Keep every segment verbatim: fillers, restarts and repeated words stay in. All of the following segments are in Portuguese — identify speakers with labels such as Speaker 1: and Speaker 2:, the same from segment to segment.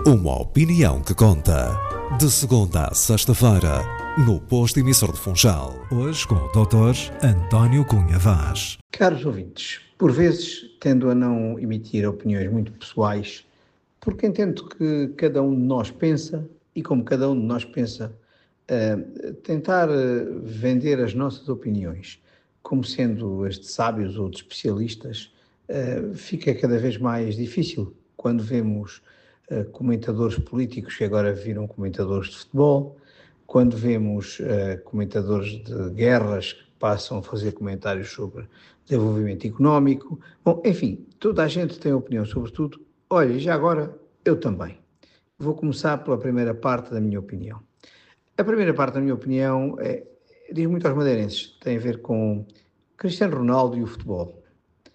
Speaker 1: Uma opinião que conta. De segunda a sexta-feira, no Posto Emissor de Funchal. Hoje com o doutor António Cunha Vaz.
Speaker 2: Caros ouvintes, por vezes tendo a não emitir opiniões muito pessoais, porque entendo que cada um de nós pensa, e como cada um de nós pensa, uh, tentar uh, vender as nossas opiniões como sendo as de sábios ou de especialistas, uh, fica cada vez mais difícil quando vemos uh, comentadores políticos que agora viram comentadores de futebol, quando vemos uh, comentadores de guerras que passam a fazer comentários sobre desenvolvimento económico. Bom, enfim, toda a gente tem opinião sobre tudo. Olha, já agora eu também. Vou começar pela primeira parte da minha opinião. A primeira parte da minha opinião é, diz muito aos madeirenses, tem a ver com Cristiano Ronaldo e o futebol.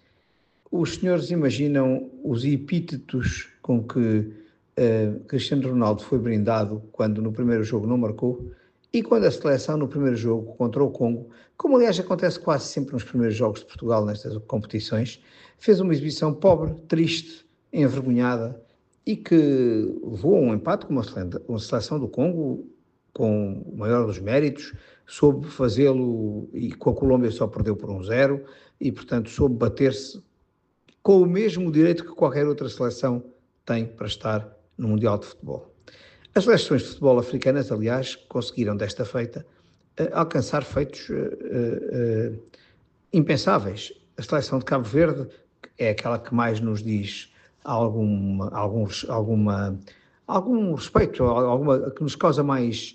Speaker 2: Os senhores imaginam os epítetos com que uh, Cristiano Ronaldo foi brindado quando no primeiro jogo não marcou e quando a seleção no primeiro jogo contra o Congo, como aliás acontece quase sempre nos primeiros jogos de Portugal nestas competições, fez uma exibição pobre, triste, envergonhada e que levou a um empate com uma seleção do Congo com o maior dos méritos, soube fazê-lo e com a Colômbia só perdeu por um zero e portanto soube bater-se com o mesmo direito que qualquer outra seleção tem para estar no Mundial de Futebol. As seleções de futebol africanas, aliás, conseguiram desta feita uh, alcançar feitos uh, uh, uh, impensáveis. A seleção de Cabo Verde é aquela que mais nos diz alguma, algum, alguma, algum respeito, alguma, que nos causa mais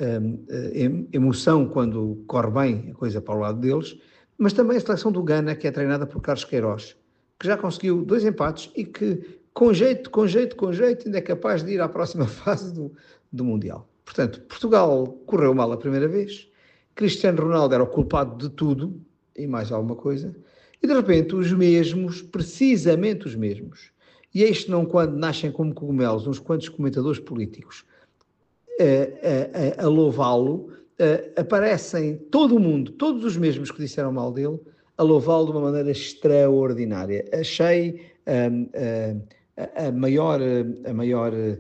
Speaker 2: uh, emoção quando corre bem a coisa para o lado deles, mas também a seleção do Ghana, que é treinada por Carlos Queiroz, que já conseguiu dois empates e que, com jeito, com jeito, com jeito, ainda é capaz de ir à próxima fase do, do Mundial. Portanto, Portugal correu mal a primeira vez, Cristiano Ronaldo era o culpado de tudo, e mais alguma coisa, e de repente os mesmos, precisamente os mesmos, e isto não quando nascem como cogumelos uns quantos comentadores políticos, a, a, a, a louvá-lo, a, aparecem todo o mundo, todos os mesmos que disseram mal dele, a louvá-lo de uma maneira extraordinária. Achei um, a, a, maior, a maior